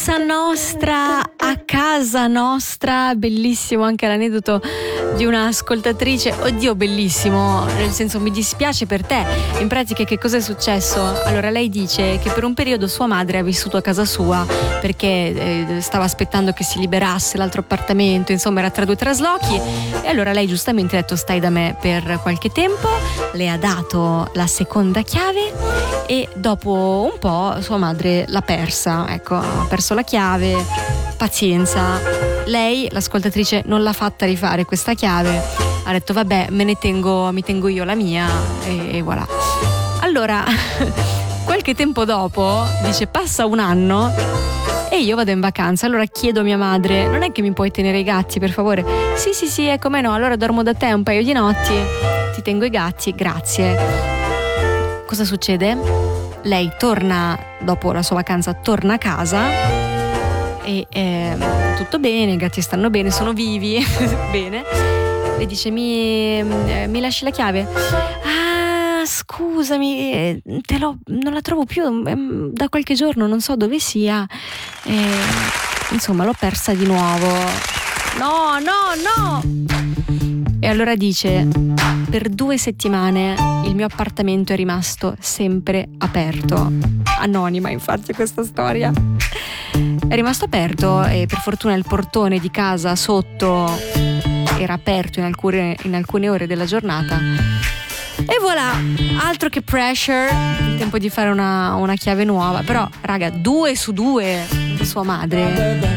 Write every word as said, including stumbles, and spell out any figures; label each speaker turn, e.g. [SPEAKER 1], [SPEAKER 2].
[SPEAKER 1] casa nostra, a casa nostra, bellissimo anche l'aneddoto di una ascoltatrice, oddio bellissimo, nel senso mi dispiace per te. In pratica che cosa è successo? Allora lei dice che per un periodo sua madre ha vissuto a casa sua perché eh, stava aspettando che si liberasse l'altro appartamento, insomma era tra due traslochi, e allora lei giustamente ha detto stai da me per qualche tempo, le ha dato la seconda chiave e dopo un po' sua madre l'ha persa, ecco, ha perso la chiave, pazienza. Lei, l'ascoltatrice, non l'ha fatta rifare questa chiave, ha detto vabbè me ne tengo, mi tengo io la mia e, e voilà. Allora qualche tempo dopo, dice passa un anno e io vado in vacanza, allora chiedo a mia madre non è che mi puoi tenere i gatti per favore? Sì sì sì, e come no, allora dormo da te un paio di notti, ti tengo i gatti, grazie. Cosa succede? Lei torna, dopo la sua vacanza, torna a casa e eh, tutto bene, i gatti stanno bene, sono vivi, bene. Le dice mi, eh, mi lasci la chiave? Ah, scusami, eh, te l'ho, non la trovo più eh, da qualche giorno, non so dove sia. Eh, insomma, l'ho persa di nuovo. No, no, no! E allora dice, per due settimane il mio appartamento è rimasto sempre aperto. Anonima, infatti, questa storia. È rimasto aperto e per fortuna il portone di casa sotto era aperto in alcune, in alcune ore della giornata. E voilà, altro che pressure, il tempo di fare una, una chiave nuova. Però, raga, due su due, sua madre